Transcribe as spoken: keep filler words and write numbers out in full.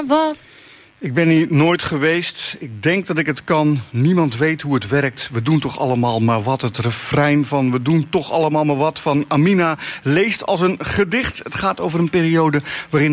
wat? Ik ben hier nooit geweest. Ik denk dat ik het kan. Niemand weet hoe het werkt. We doen toch allemaal maar wat. Het refrein van we doen toch allemaal maar wat van Amina leest als een gedicht. Het gaat over een periode waarin